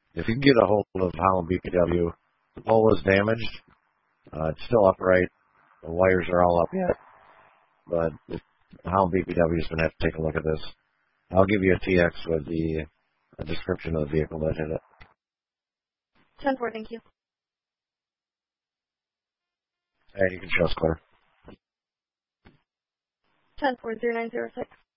If you can get a hold of Holland BPW, the pole is damaged. It's still upright. The wires are all up yet. But Holland BPW is going to have to take a look at this. I'll give you a TX with a description of the vehicle that hit it. 10-4, thank you. Hey, you can show us clear. 10-4, 0906.